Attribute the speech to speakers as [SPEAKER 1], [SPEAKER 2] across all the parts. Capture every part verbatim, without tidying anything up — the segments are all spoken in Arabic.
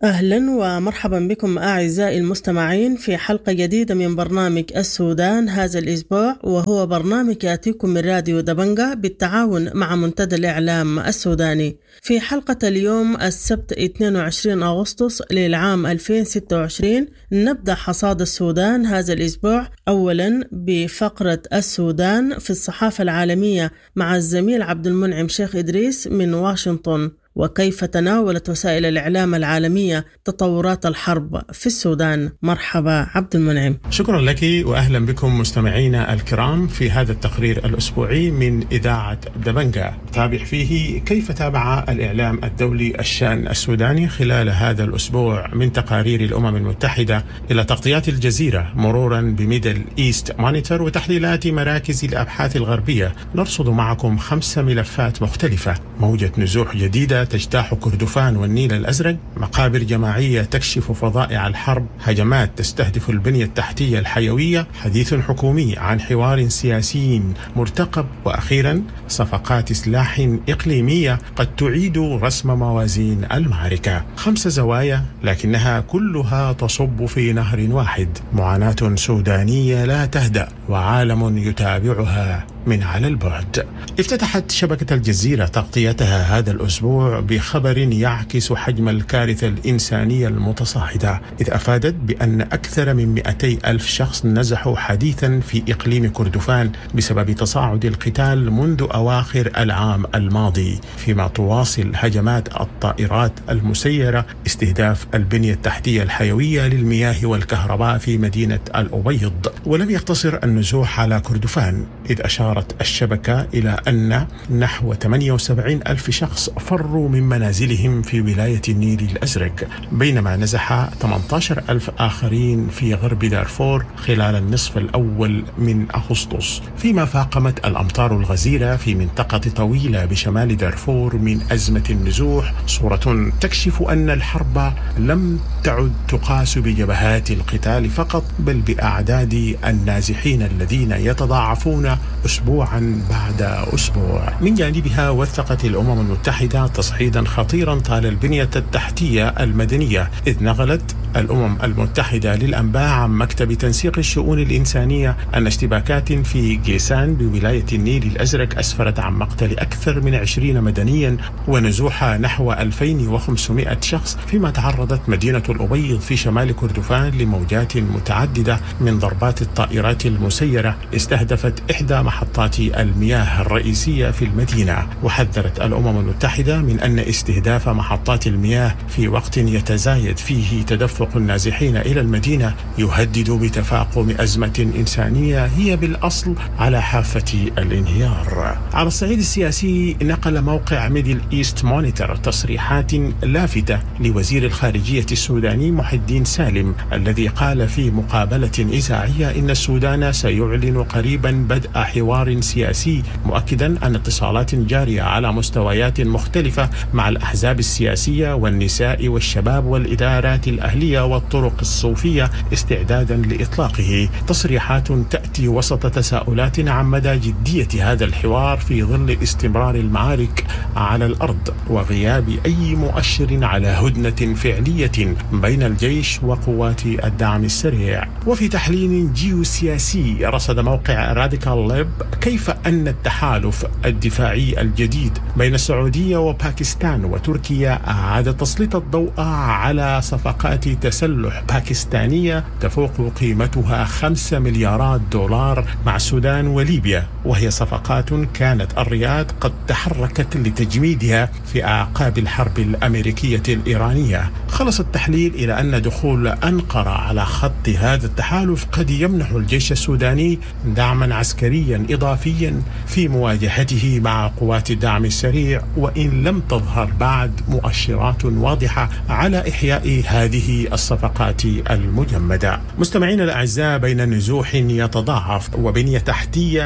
[SPEAKER 1] أهلا ومرحبا بكم أعزائي المستمعين في حلقة جديدة من برنامج السودان هذا الأسبوع، وهو برنامج يأتيكم من راديو دبنجة بالتعاون مع منتدى الإعلام السوداني. في حلقة اليوم السبت اثنين وعشرين أغسطس للعام ألفين وستة وعشرين نبدأ حصاد السودان هذا الأسبوع أولا بفقرة السودان في الصحافة العالمية مع الزميل عبد المنعم شيخ إدريس من واشنطن، وكيف تناولت وسائل الإعلام العالمية تطورات الحرب في السودان. مرحبا عبد المنعم.
[SPEAKER 2] شكرا لك وأهلا بكم مستمعينا الكرام في هذا التقرير الأسبوعي من إذاعة دبنجة، تابع فيه كيف تابع الإعلام الدولي الشأن السوداني خلال هذا الأسبوع من تقارير الأمم المتحدة إلى تغطيات الجزيرة مرورا بميدل إيست مونيتور وتحليلات مراكز الأبحاث الغربية. نرصد معكم خمس ملفات مختلفة: موجة نزوح جديدة تجتاح كردفان والنيل الأزرق، مقابر جماعية تكشف فظائع الحرب، هجمات تستهدف البنية التحتية الحيوية، حديث حكومي عن حوار سياسي مرتقب، وأخيرا صفقات سلاح إقليمية قد تعيد رسم موازين المعركة. خمس زوايا لكنها كلها تصب في نهر واحد: معاناة سودانية لا تهدأ وعالم يتابعها من على البعد. افتتحت شبكة الجزيرة تغطيتها هذا الأسبوع بخبر يعكس حجم الكارثة الإنسانية المتصاعدة، إذ أفادت بأن أكثر من مئتي ألف شخص نزحوا حديثا في إقليم كردفان بسبب تصاعد القتال منذ أواخر العام الماضي، فيما تواصل هجمات الطائرات المسيرة استهداف البنية التحتية الحيوية للمياه والكهرباء في مدينة الأبيض. ولم يقتصر النزوح على كردفان، إذ أشار الشبكة إلى أن نحو ثمانية وسبعين ألف شخص فروا من منازلهم في ولاية النيل الأزرق، بينما نزح ثمانية عشر ألف آخرين في غرب دارفور خلال النصف الأول من أغسطس، فيما فاقمت الأمطار الغزيرة في منطقة طويلة بشمال دارفور من أزمة النزوح صورة تكشف أن الحرب لم تعد تقاس بجبهات القتال فقط، بل بأعداد النازحين الذين يتضاعفون أسبوعا بعد أسبوع. من جانبها وثقت الأمم المتحدة تصعيدا خطيرا طال البنية التحتية المدنية، إذ نقلت الأمم المتحدة للأنباء عن مكتب تنسيق الشؤون الإنسانية أن اشتباكات في جيسان بولاية النيل الأزرق أسفرت عن مقتل أكثر من عشرين مدنيا ونزوح نحو ألفين وخمسمائة شخص، فيما تعرضت مدينة الأبيض في شمال كردفان لموجات متعددة من ضربات الطائرات المسيرة استهدفت إحدى محطات المياه الرئيسية في المدينة. وحذرت الأمم المتحدة من أن استهداف محطات المياه في وقت يتزايد فيه تدفق النازحين إلى المدينة يهدد بتفاقم أزمة إنسانية هي بالأصل على حافة الانهيار. على الصعيد السياسي، نقل موقع ميدل إيست مونيتور تصريحات لافتة لوزير الخارجية السوداني محي الدين سالم، الذي قال في مقابلة إذاعية إن السودان سيعلن قريبا بدء حوار سياسي، مؤكدا أن اتصالات جارية على مستويات مختلفة مع الأحزاب السياسية والنساء والشباب والإدارات الأهلية والطرق الصوفية استعدادا لإطلاقه. تصريحات تأتي وسط تساؤلات عن مدى جدية هذا الحوار في ظل استمرار المعارك على الأرض وغياب أي مؤشر على هدنة فعلية بين الجيش وقوات الدعم السريع. وفي تحليل جيوسياسي، رصد موقع راديكال ليب كيف أن التحالف الدفاعي الجديد بين السعودية وباكستان وتركيا أعاد تسليط الضوء على صفقات تسلح باكستانية تفوق قيمتها خمسة مليارات دولار مع السودان وليبيا، وهي صفقات كانت الرياض قد تحركت لتجميدها في أعقاب الحرب الأمريكية الإيرانية. خلص التحليل إلى أن دخول أنقرة على خط هذا التحالف قد يمنح الجيش السوداني دعما عسكريا إضافيا في مواجهته مع قوات الدعم السريع، وإن لم تظهر بعد مؤشرات واضحة على إحياء هذه الصفقات المجمدة. مستمعين الأعزاء، بين نزوح يتضاعف وبنية تحتية تستهدف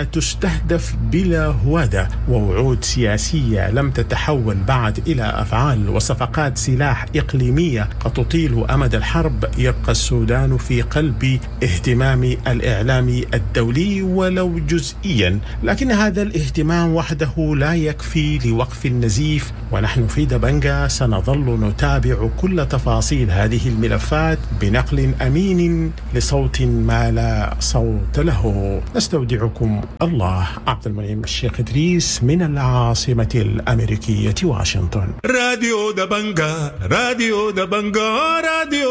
[SPEAKER 2] مستهدف بلا هوادة، ووعود سياسية لم تتحول بعد إلى أفعال، وصفقات سلاح إقليمية قد تطيل أمد الحرب، يبقى السودان في قلب اهتمام الإعلام الدولي ولو جزئيا. لكن هذا الاهتمام وحده لا يكفي لوقف النزيف، ونحن في دبنجة سنظل نتابع كل تفاصيل هذه الملفات بنقل أمين لصوت ما لا صوت له. نستودعكم الله. عبد المنعم الشيخ إدريس من العاصمة الأمريكية واشنطن.
[SPEAKER 3] راديو دبنجة، راديو دبنجة، راديو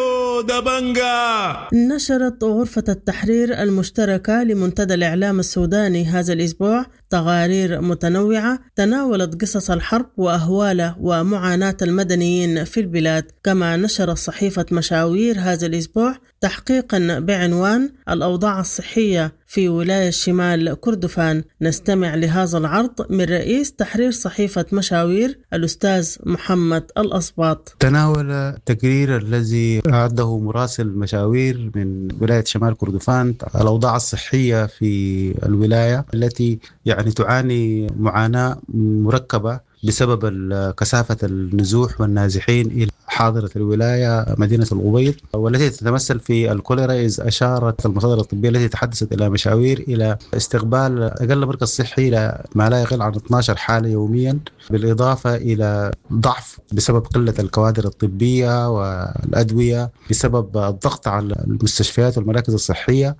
[SPEAKER 3] دبنجة.
[SPEAKER 1] نشرت غرفة التحرير المشتركة لمنتدى الإعلام السوداني هذا الأسبوع تقارير متنوعة تناولت قصص الحرب وأهواله ومعاناة المدنيين في البلاد. كما نشرت صحيفة مشاوير هذا الأسبوع تحقيقا بعنوان الأوضاع الصحية في ولاية شمال كردفان. نستمع لهذا العرض من رئيس تحرير صحيفة مشاوير الأستاذ محمد الأصباط.
[SPEAKER 4] تناول التقرير الذي أعده مراسل مشاوير من ولاية شمال كردفان الأوضاع الصحية في الولاية التي يعني تعاني معاناة مركبة بسبب كثافة النزوح والنازحين إلى حاضرة الولاية مدينة الأبيض، والتي تتمثل في الكوليرا. إذ أشارت المصادر الطبية التي تحدثت إلى مشاوير إلى استقبال أقل مركز صحي إلى ما لا يقل عن اثنتي عشرة حالة يوميا، بالإضافة إلى ضعف بسبب قلة الكوادر الطبية والأدوية، بسبب الضغط على المستشفيات والمراكز الصحية،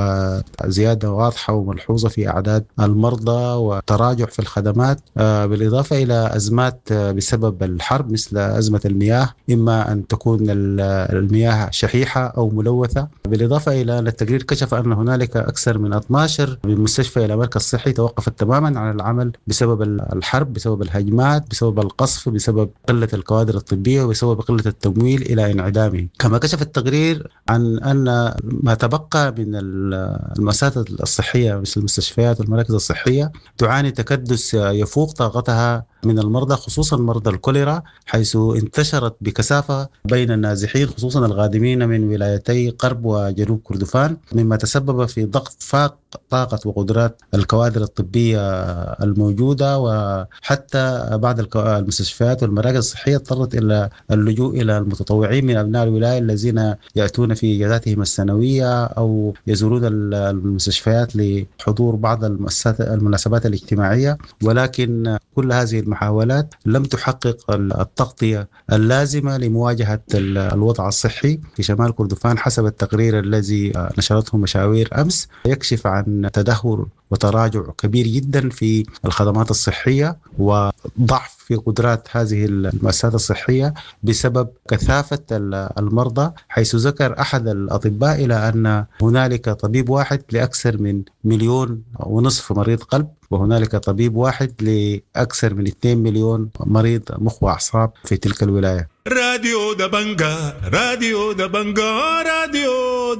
[SPEAKER 4] وزيادة واضحة وملحوظة في أعداد المرضى وتراجع في الخدمات، بالإضافة إلى أزمات بسبب الحرب مثل أزمة المياه، إما أن تكون المياه شحيحة أو ملوثة. بالإضافة إلى أن التقرير كشف أن هنالك أكثر من اثني عشر من مستشفى إلى مركز صحي توقفت تماما عن العمل بسبب الحرب، بسبب الهجمات، بسبب القصف، بسبب قلة الكوادر الطبية، وبسبب قلة التمويل إلى انعدامه. كما كشف التقرير عن أن ما تبقى من المؤسسات الصحية مثل المستشفيات والمراكز الصحية تعاني تكدس يفوق طاقتها من المرضى، خصوصا مرضى الكوليرا، حيث انتشرت بكثافة بين النازحين خصوصا القادمين من ولايتي غرب وجنوب كردفان، مما تسبب في ضغط فاق طاقة وقدرات الكوادر الطبية الموجودة. وحتى بعض المستشفيات والمراكز الصحية اضطرت إلى اللجوء إلى المتطوعين من أبناء الولاية الذين يأتون في إجازاتهم السنوية أو يزورون المستشفيات لحضور بعض المناسبات الاجتماعية. ولكن كل هذه المحاولات لم تحقق التغطية اللازمة لمواجهة الوضع الصحي في شمال كردفان. حسب التقرير الذي نشرته مشاوير أمس يكشف عن تدهور وتراجع كبير جدا في الخدمات الصحية وضعف في قدرات هذه المؤسسات الصحية بسبب كثافة المرضى، حيث ذكر أحد الأطباء إلى أن هنالك طبيب واحد لأكثر من مليون ونصف مريض قلب، وهنالك طبيب واحد لأكثر من اثنين مليون مريض مخ وأعصاب في تلك الولاية.
[SPEAKER 3] راديو دبنجة، راديو دبنجة، راديو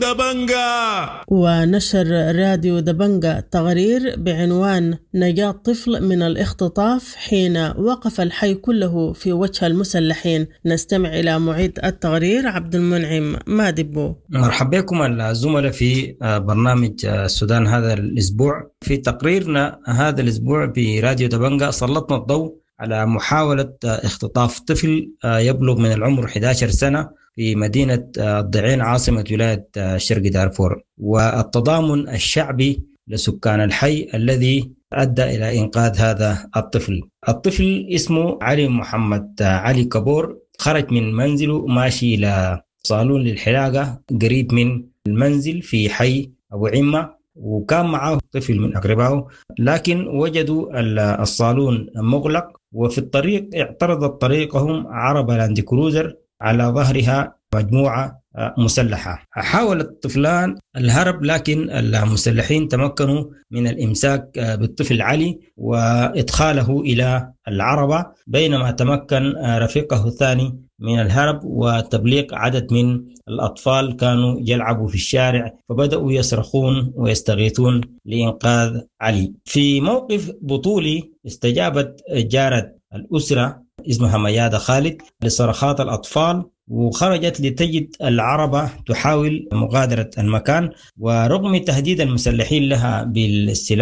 [SPEAKER 3] دبنجة.
[SPEAKER 1] ونشر راديو دبنجة تقرير بعنوان نجاة طفل من الاختطاف حين وقف الحي كله في وجه المسلحين. نستمع إلى معيد التقرير عبد المنعم مادبو.
[SPEAKER 5] مرحبا بكم الزملاء في برنامج السودان هذا الأسبوع. في تقريرنا هذا الأسبوع براديو دبنجة سلطنا الضوء على محاولة اختطاف طفل يبلغ من العمر أحد عشر سنة في مدينة الضعين عاصمة ولاية شرق دارفور، والتضامن الشعبي لسكان الحي الذي أدى إلى إنقاذ هذا الطفل. الطفل اسمه علي محمد علي كبور، خرج من منزله ماشي إلى صالون للحلاقة قريب من المنزل في حي أبو عمة، وكان معه طفل من أقربائه، لكن وجدوا الصالون مغلق، وفي الطريق اعترضت طريقهم عربة لاند كروزر على ظهرها مجموعة مسلحة. حاول الطفلان الهرب، لكن المسلحين تمكنوا من الإمساك بالطفل علي وإدخاله إلى العربة، بينما تمكن رفيقه الثاني من الهرب وتبليغ عدد من الأطفال كانوا يلعبوا في الشارع، فبدأوا يصرخون ويستغيثون لإنقاذ علي. في موقف بطولي استجابت جارة الأسرة اسمها ميادة خالد لصرخات الأطفال، وخرجت لتجد العربة تحاول مغادرة المكان، ورغم تهديد المسلحين لها بالسلاح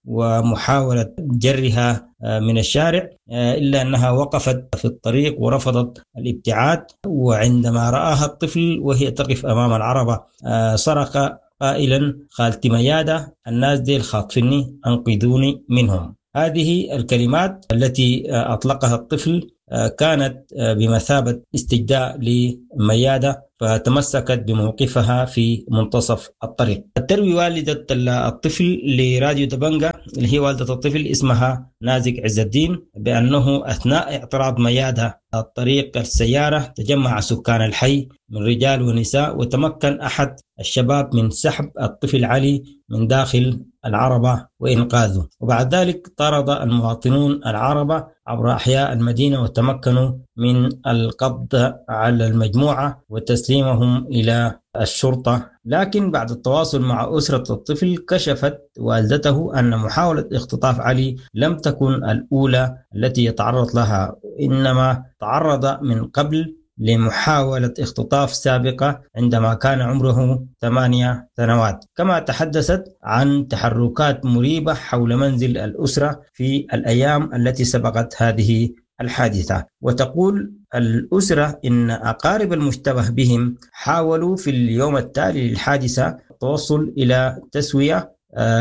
[SPEAKER 5] ومحاولة جرها من الشارع، إلا أنها وقفت في الطريق ورفضت الابتعاد. وعندما رآها الطفل وهي تقف أمام العربة صرخ قائلا: خالتي ميادة، الناس دي خاطفني، أنقذوني منهم. هذه الكلمات التي أطلقها الطفل كانت بمثابة استجداء لميادة، فتمسكت بموقفها في منتصف الطريق. تروي والدة الطفل لراديو دبنجة اللي هي والدة الطفل اسمها نازك عز الدين بأنه أثناء اعتراض ميادة الطريق السيارة تجمع سكان الحي من رجال ونساء، وتمكن أحد الشباب من سحب الطفل علي من داخل العربة وإنقاذه. وبعد ذلك طارد المواطنون العربة عبر أحياء المدينة وتمكنوا من القبض على المجموعة وتسليمهم إلى الشرطة. لكن بعد التواصل مع أسرة الطفل كشفت والدته أن محاولة اختطاف علي لم تكن الأولى التي يتعرض لها، إنما تعرض من قبل لمحاولة اختطاف سابقة عندما كان عمره ثمانية سنوات. كما تحدثت عن تحركات مريبة حول منزل الأسرة في الأيام التي سبقت هذه الحادثة، وتقول الأسرة إن أقارب المشتبه بهم حاولوا في اليوم التالي للحادثة التوصل إلى تسوية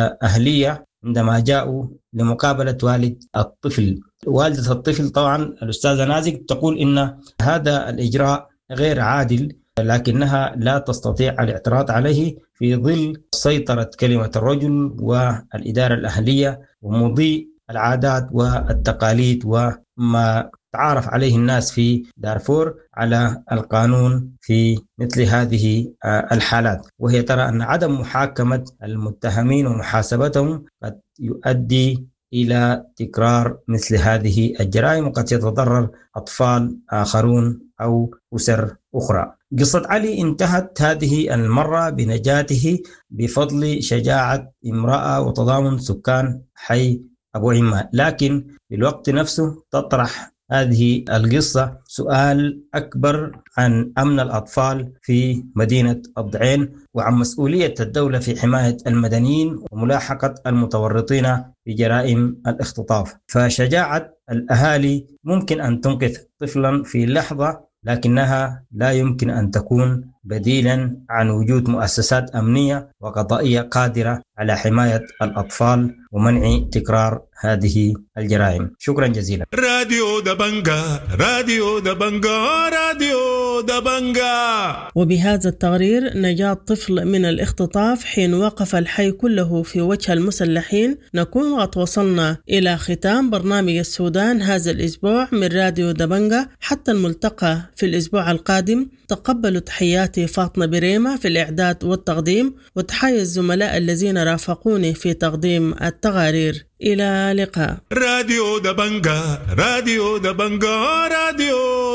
[SPEAKER 5] أهلية عندما جاءوا لمقابلة والد الطفل. والدة الطفل طبعا الأستاذة نازك تقول إن هذا الإجراء غير عادل، لكنها لا تستطيع الاعتراض عليه في ظل سيطرة كلمة الرجل والإدارة الأهلية ومضي العادات والتقاليد وما تعارف عليه الناس في دارفور على القانون في مثل هذه الحالات، وهي ترى أن عدم محاكمة المتهمين ومحاسبتهم قد يؤدي إلى تكرار مثل هذه الجرائم، وقد يتضرر أطفال آخرون أو أسر أخرى. قصة علي انتهت هذه المرة بنجاته بفضل شجاعة امرأة وتضامن سكان حي أبو عمان، لكن في الوقت نفسه تطرح هذه القصة سؤال أكبر عن أمن الأطفال في مدينة الضعين وعن مسؤولية الدولة في حماية المدنيين وملاحقة المتورطين في جرائم الاختطاف. فشجاعة الأهالي ممكن أن تنقذ طفلا في لحظة، لكنها لا يمكن أن تكون بديلا عن وجود مؤسسات أمنية وقضائية قادرة على حماية الأطفال ومنع تكرار هذه الجرائم. شكرا جزيلا.
[SPEAKER 3] راديو دبنجا، راديو دبنجا، راديو دبنجا.
[SPEAKER 1] وبهذا التقرير نجاة طفل من الاختطاف حين وقف الحي كله في وجه المسلحين، نكون قد وصلنا إلى ختام برنامج السودان هذا الأسبوع من راديو دبنجا. حتى الملتقى في الأسبوع القادم، تقبلوا تحياتي فاطمة بريمة في الإعداد والتقديم، وتحيي الزملاء الذين رافقوني في تقديم التقارير. إلى اللقاء.
[SPEAKER 3] راديو دبنجا، راديو دبنجا، راديو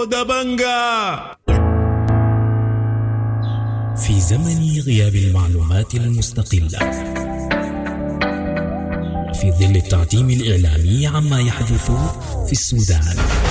[SPEAKER 3] دبنجا.
[SPEAKER 6] في زمن غياب المعلومات المستقلة، في ظل التعتيم الإعلامي عما يحدث في السودان،